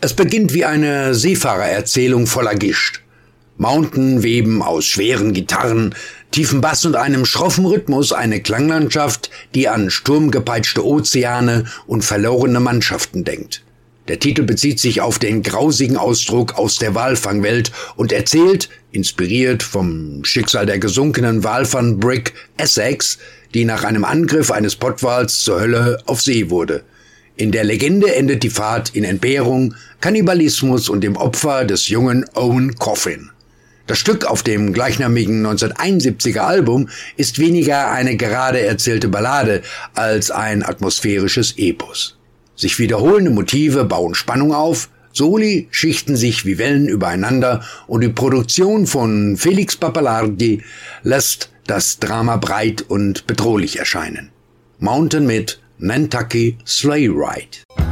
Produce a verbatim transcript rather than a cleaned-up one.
Es beginnt wie eine Seefahrererzählung voller Gischt. Mountain weben aus schweren Gitarren, tiefen Bass und einem schroffen Rhythmus eine Klanglandschaft, die an sturmgepeitschte Ozeane und verlorene Mannschaften denkt. Der Titel bezieht sich auf den grausigen Ausdruck aus der Walfangwelt und erzählt, inspiriert vom Schicksal der gesunkenen Walfang-Brig Essex, die nach einem Angriff eines Pottwals zur Hölle auf See wurde. In der Legende endet die Fahrt in Entbehrung, Kannibalismus und dem Opfer des jungen Owen Coffin. Das Stück auf dem gleichnamigen neunzehnhunderteinundsiebziger Album ist weniger eine gerade erzählte Ballade als ein atmosphärisches Epos. Sich wiederholende Motive bauen Spannung auf, Soli schichten sich wie Wellen übereinander und die Produktion von Felix Pappalardi lässt das Drama breit und bedrohlich erscheinen. Mountain mit Nantucket Sleigh Ride.